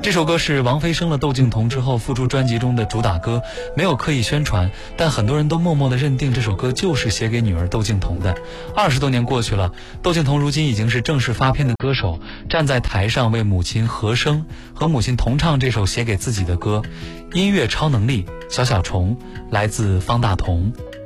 这首歌是王菲生了窦靖童之后复出专辑中的主打歌，没有刻意宣传，但很多人都默默地认定这首歌就是写给女儿窦靖童的。20多年过去了，窦靖童如今已经是正式发片的歌手，站在台上为母亲和声，和母亲同唱这首写给自己的歌。音乐超能力，小小虫，来自方大同。